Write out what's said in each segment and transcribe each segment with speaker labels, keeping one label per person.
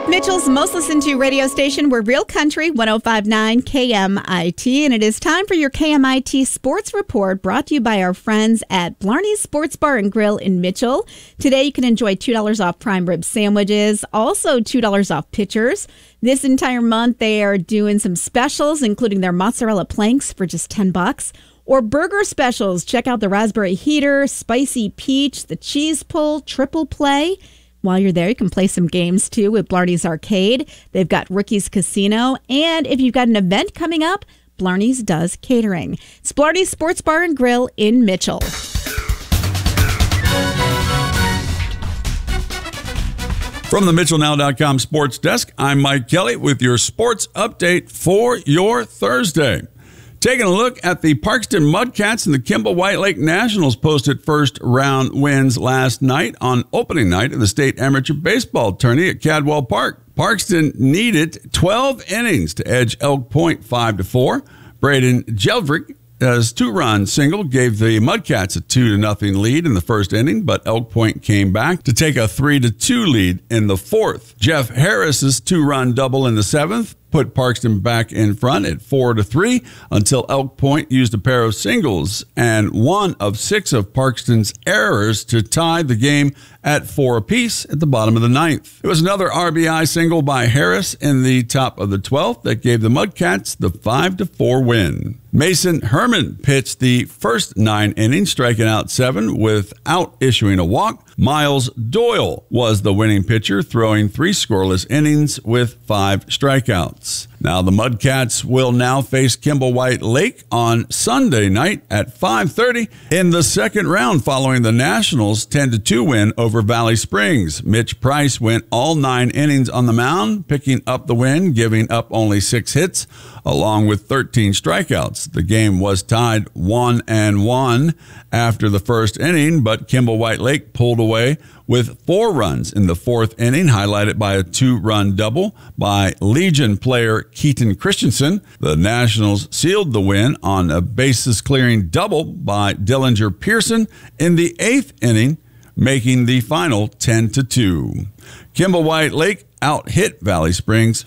Speaker 1: Mitchell's most listened to radio station. We're Real Country 105.9 KMIT, and it is time for your KMIT Sports Report, brought to you by our friends at Blarney's Sports Bar and Grill in Mitchell. Today you can enjoy $2 off prime rib sandwiches, also $2 off pitchers. This entire month they are doing some specials, including their mozzarella planks for just $10. Or burger specials. Check out the raspberry heater, spicy peach, the cheese pull, triple play. While you're there, you can play some games, too, with Blarney's Arcade. They've got Rookies Casino. And if you've got an event coming up, Blarney's does catering. It's Blarney's Sports Bar and Grill in Mitchell.
Speaker 2: From the MitchellNow.com Sports Desk, I'm Mike Kelly with your sports update for your Thursday. Taking a look at the Parkston Mudcats and the Kimball White Lake Nationals posted first round wins last night on opening night of the state amateur baseball tourney at Cadwell Park. Parkston needed 12 innings to edge Elk Point 5-4. Braden Jeldrick, his two-run single, gave the Mudcats a 2-0 lead in the first inning, but Elk Point came back to take a 3-2 lead in the fourth. Jeff Harris's two-run double in the seventh put Parkston back in front at 4-3 until Elk Point used a pair of singles and one of 6 of Parkston's errors to tie the game at 4 apiece at the bottom of the ninth. It was another RBI single by Harris in the top of the 12th that gave the Mudcats the 5-4 win. Mason Herman pitched the first 9 innings, striking out 7 without issuing a walk. Miles Doyle was the winning pitcher, throwing 3 scoreless innings with 5 strikeouts. Now the Mudcats will now face Kimball White Lake on Sunday night at 5:30 in the second round following the Nationals' 10-2 win over Valley Springs. Mitch Price went all 9 innings on the mound, picking up the win, giving up only 6 hits, along with 13 strikeouts. The game was tied 1-1 after the first inning, but Kimball White Lake pulled away with 4 runs in the fourth inning, highlighted by a 2-run double by Legion player Keaton Christensen. The Nationals sealed the win on a bases-clearing double by Dillinger Pearson in the 8th inning, making the final 10-2. Kimball White Lake out-hit Valley Springs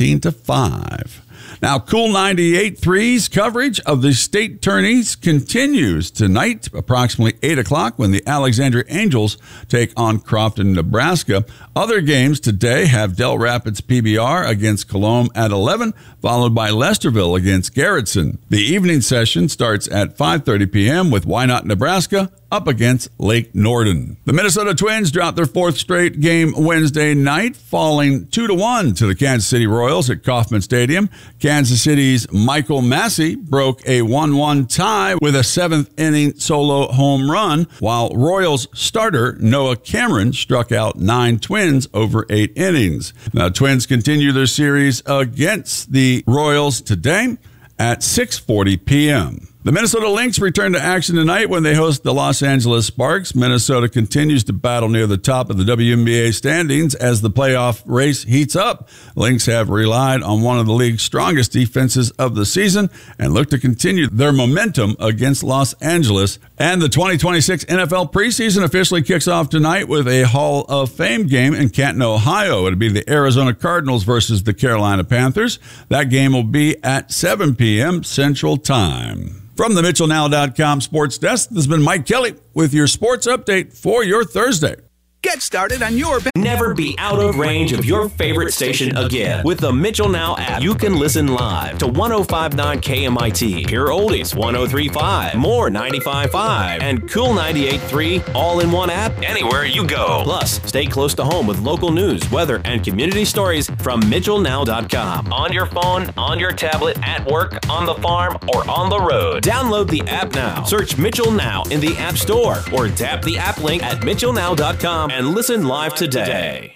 Speaker 2: 15-5. Now, Cool 98.3's coverage of the state tourneys continues tonight, approximately 8 o'clock, when the Alexandria Angels take on Crofton, Nebraska. Other games today have Del Rapids PBR against Colome at 11, followed by Lesterville against Garrettson. The evening session starts at 5:30 p.m. with Wynot, Nebraska, up against Lake Norden. The Minnesota Twins dropped their 4th straight game Wednesday night, falling 2-1 to the Kansas City Royals at Kauffman Stadium. Kansas City's Michael Massey broke a 1-1 tie with a 7th-inning solo home run, while Royals starter Noah Cameron struck out 9 Twins over 8 innings. Now, Twins continue their series against the Royals today at 6:40 p.m. The Minnesota Lynx return to action tonight when they host the Los Angeles Sparks. Minnesota continues to battle near the top of the WNBA standings as the playoff race heats up. Lynx have relied on one of the league's strongest defenses of the season and look to continue their momentum against Los Angeles. And the 2026 NFL preseason officially kicks off tonight with a Hall of Fame game in Canton, Ohio. It'll be the Arizona Cardinals versus the Carolina Panthers. That game will be at 7 p.m. Central Time. From the MitchellNow.com Sports Desk, this has been Mike Kelly with your sports update for your Thursday.
Speaker 3: Get started on your...
Speaker 4: Never be out of range of your favorite station again. With the Mitchell Now app, you can listen live to 105.9 KMIT, Pure Oldies 103.5, More 95.5, and Cool 98.3 all in one app anywhere you go. Plus, stay close to home with local news, weather, and community stories from MitchellNow.com. On your phone, on your tablet, at work, on the farm, or on the road. Download the app now. Search Mitchell Now in the App Store or tap the app link at MitchellNow.com and listen live today.